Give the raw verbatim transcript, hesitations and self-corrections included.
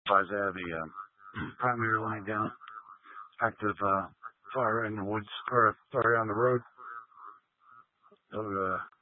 Otherwise, I have a um, primary line down, active uh, fire in the woods, or sorry, on the road. So, uh,